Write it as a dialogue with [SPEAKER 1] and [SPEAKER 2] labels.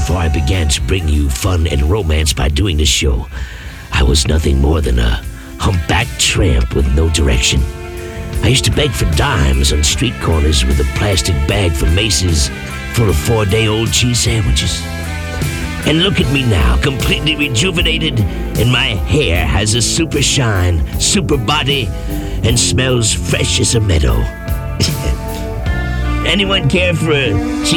[SPEAKER 1] before I began to bring you fun and romance by doing this show, I was nothing more than a humpbacked tramp with no direction. I used to beg for dimes on street corners with a plastic bag from Macy's full of 4-day-old cheese sandwiches. And look at me now, completely rejuvenated, and my hair has a super shine, super body, and smells fresh as a meadow. Anyone care for a cheese